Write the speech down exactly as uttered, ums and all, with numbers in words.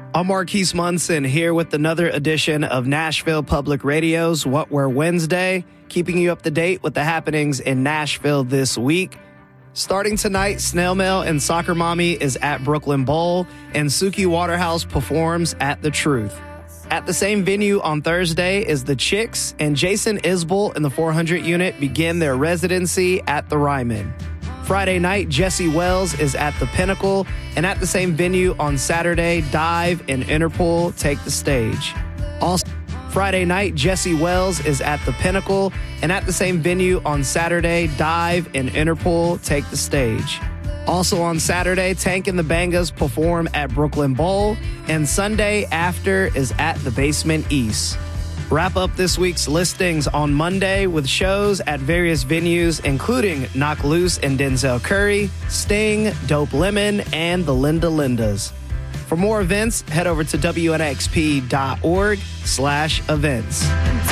I'm Marquise Munson here with another edition of Nashville Public Radio's What We're Wednesday, keeping you up to date with the happenings in Nashville this week. Starting tonight, Snail Mail and Soccer Mommy is at Brooklyn Bowl, and Suki Waterhouse performs at The Truth. At the same venue on Thursday is The Chicks, and Jason Isbell and the four hundred unit begin their residency at the Ryman. Friday night, Jesse Wells is at the Pinnacle, and at the same venue on Saturday, Dive and Interpol take the stage. Also, Friday night, Jesse Wells is at the Pinnacle, and at the same venue on Saturday, Dive and Interpol take the stage. Also on Saturday, Tank and the Bangas perform at Brooklyn Bowl, and Sunday After is at the Basement East. Wrap up this week's listings on Monday with shows at various venues, including Knock Loose and Denzel Curry, Sting, Dope Lemon, and the Linda Lindas. For more events, head over to W N X P dot org slash events.